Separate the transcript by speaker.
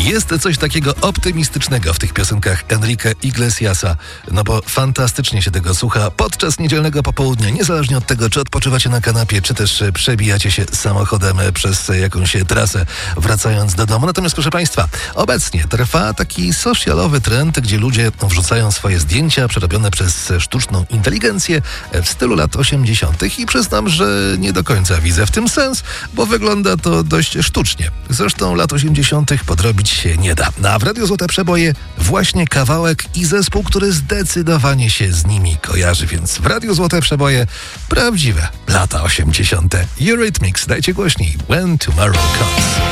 Speaker 1: Jest coś takiego optymistycznego w tych piosenkach Enrique Iglesiasa, no bo fantastycznie się tego słucha podczas niedzielnego popołudnia, niezależnie od tego, czy odpoczywacie na kanapie, czy też przebijacie się samochodem przez jakąś trasę, wracając do domu. Natomiast proszę Państwa, obecnie trwa taki socialowy trend, gdzie ludzie wrzucają swoje zdjęcia przerobione przez sztuczną inteligencję w stylu lat 80. i przyznam, że nie do końca widzę w tym sens, bo wygląda to dość sztucznie. Zresztą lat 80. podrobić się nie da. A w Radiu Złote Przeboje właśnie kawałek i zespół, który zdecydowanie się z nimi kojarzy, więc w Radiu Złote Przeboje prawdziwe lata 80. Eurythmics, dajcie głośniej. When Tomorrow Comes.